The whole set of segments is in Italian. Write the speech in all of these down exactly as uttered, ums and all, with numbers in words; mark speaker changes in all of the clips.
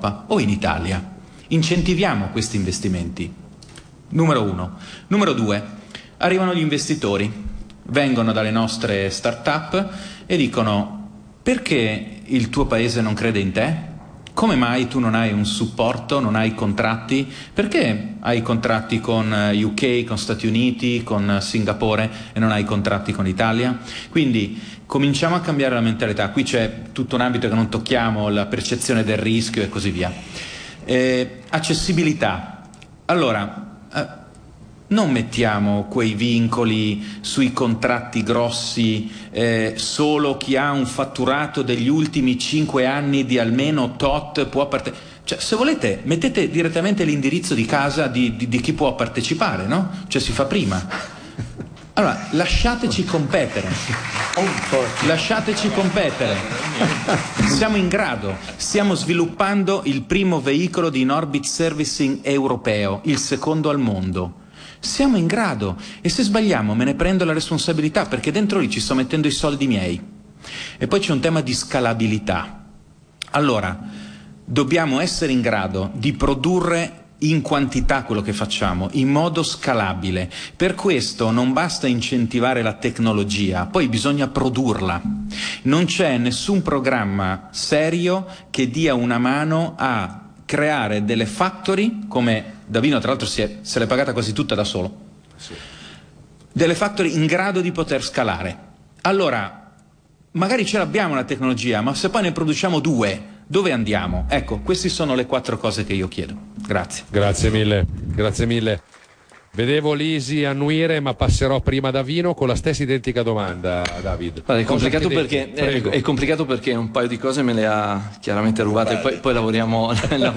Speaker 1: Europa o in Italia. Incentiviamo questi investimenti. Numero uno. Numero due, arrivano gli investitori, vengono dalle nostre start-up e dicono: perché il tuo paese non crede in te? Come mai tu non hai un supporto, non hai contratti? Perché hai contratti con U K, con Stati Uniti, con Singapore e non hai contratti con l'Italia? Quindi cominciamo a cambiare la mentalità. Qui c'è tutto un ambito che non tocchiamo, la percezione del rischio e così via. Eh, accessibilità. Allora, eh, non mettiamo quei vincoli sui contratti grossi, eh, solo chi ha un fatturato degli ultimi cinque anni di almeno tot può partecipare. Cioè, se volete, mettete direttamente l'indirizzo di casa di, di, di chi può partecipare, no? Cioè si fa prima. Allora, lasciateci competere. Lasciateci competere. Siamo in grado, stiamo sviluppando il primo veicolo di in-orbit servicing europeo, il secondo al mondo. Siamo in grado, e se sbagliamo me ne prendo la responsabilità, perché dentro lì ci sto mettendo i soldi miei. E poi c'è un tema di scalabilità. Allora, dobbiamo essere in grado di produrre in quantità quello che facciamo, in modo scalabile. Per questo non basta incentivare la tecnologia, poi bisogna produrla. Non c'è nessun programma serio che dia una mano a creare delle factory, come Davino tra l'altro si è, se l'è pagata quasi tutta da solo, sì. Delle factory in grado di poter scalare. Allora, magari ce l'abbiamo la tecnologia, ma se poi ne produciamo due, dove andiamo? Ecco, queste sono le quattro cose che io chiedo. Grazie.
Speaker 2: Grazie mille, grazie mille. Vedevo Lisi annuire, ma passerò prima da Vino con la stessa identica domanda, David.
Speaker 3: Allora, è, complicato perché, è, è complicato perché un paio di cose me le ha chiaramente rubate, poi, poi lavoriamo.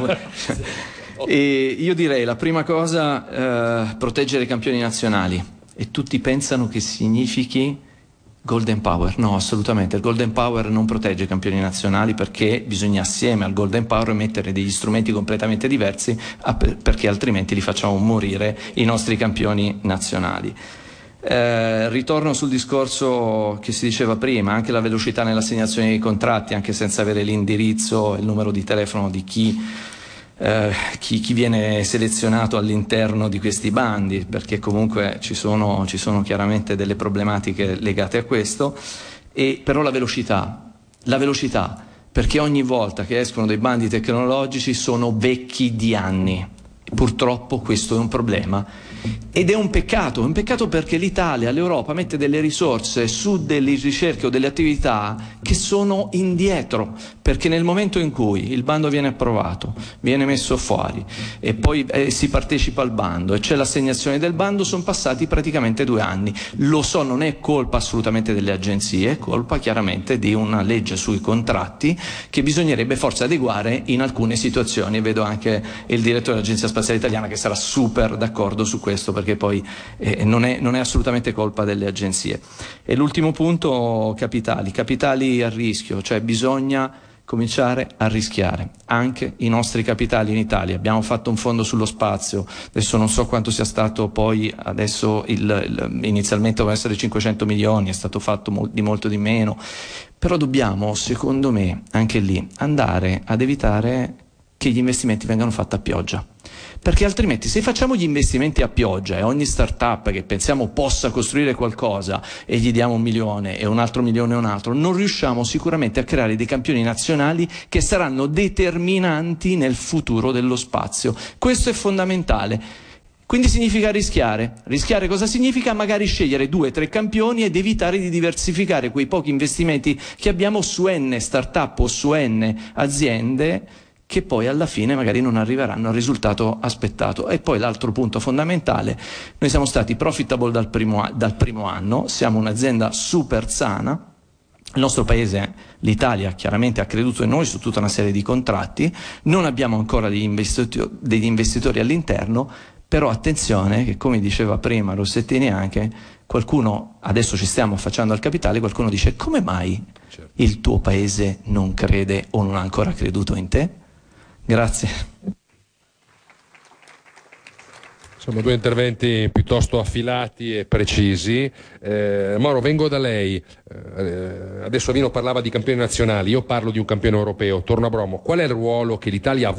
Speaker 3: E io direi la prima cosa, eh, proteggere i campioni nazionali, e tutti pensano che significhi Golden Power. No, assolutamente, il Golden Power non protegge i campioni nazionali, perché bisogna assieme al Golden Power mettere degli strumenti completamente diversi, perché altrimenti li facciamo morire i nostri campioni nazionali. Eh, ritorno sul discorso che si diceva prima, anche la velocità nell'assegnazione dei contratti, anche senza avere l'indirizzo e il numero di telefono di chi Uh, chi, chi viene selezionato all'interno di questi bandi, perché comunque ci sono, ci sono chiaramente delle problematiche legate a questo. E però la velocità, la velocità, perché ogni volta che escono dei bandi tecnologici sono vecchi di anni. Purtroppo questo è un problema, ed è un peccato, un peccato perché l'Italia, l'Europa mette delle risorse su delle ricerche o delle attività che sono indietro, perché nel momento in cui il bando viene approvato, viene messo fuori e poi eh, si partecipa al bando e c'è l'assegnazione del bando, sono passati praticamente due anni. Lo so, non è colpa assolutamente delle agenzie, è colpa chiaramente di una legge sui contratti che bisognerebbe forse adeguare in alcune situazioni, e vedo anche il direttore dell'Agenzia Spaziale Italiana che sarà super d'accordo su questo, perché poi eh, non, è, non è assolutamente colpa delle agenzie. E l'ultimo punto, capitali, capitali a rischio, cioè bisogna cominciare a rischiare anche i nostri capitali in Italia. Abbiamo fatto un fondo sullo spazio, adesso non so quanto sia stato poi, adesso il, il, inizialmente doveva essere cinquecento milioni, è stato fatto mo- di molto di meno, però dobbiamo, secondo me, anche lì andare ad evitare che gli investimenti vengano fatti a pioggia. Perché altrimenti, se facciamo gli investimenti a pioggia e ogni startup che pensiamo possa costruire qualcosa e gli diamo un milione e un altro milione e un altro, non riusciamo sicuramente a creare dei campioni nazionali che saranno determinanti nel futuro dello spazio. Questo è fondamentale. Quindi significa rischiare. Rischiare cosa significa? Magari scegliere due o tre campioni ed evitare di diversificare quei pochi investimenti che abbiamo su N startup o su N aziende, che poi alla fine magari non arriveranno al risultato aspettato. E poi l'altro punto fondamentale, noi siamo stati profitable dal primo, dal primo anno, siamo un'azienda super sana, il nostro paese, l'Italia, chiaramente ha creduto in noi su tutta una serie di contratti, non abbiamo ancora degli investitori, degli investitori all'interno, però attenzione che, come diceva prima Rossettini anche, qualcuno, adesso ci stiamo affacciando al capitale, qualcuno dice: come mai il tuo paese non crede o non ha ancora creduto in te? Grazie.
Speaker 2: Sono due interventi piuttosto affilati e precisi. Eh, Mauro, vengo da lei. Eh, adesso Vino parlava di campioni nazionali, io parlo di un campione europeo. Torno a Bromo. Qual è il ruolo che l'Italia ha